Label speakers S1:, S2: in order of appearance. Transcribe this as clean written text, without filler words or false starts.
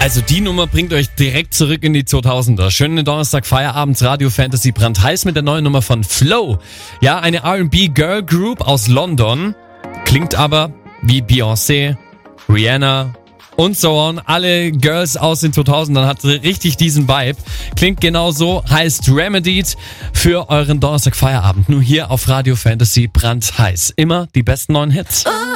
S1: Also die Nummer bringt euch direkt zurück in die 2000er. Schönen Donnerstag, Feierabend, Radio Fantasy brandheiß mit der neuen Nummer von Flow. Ja, eine R&B Girl Group aus London. Klingt aber wie Beyoncé, Rihanna und so on. Alle Girls aus den 2000ern hat richtig diesen Vibe. Klingt genau so, heißt Remedied für euren Donnerstag Feierabend. Nur hier auf Radio Fantasy brandheiß. Immer die besten neuen Hits.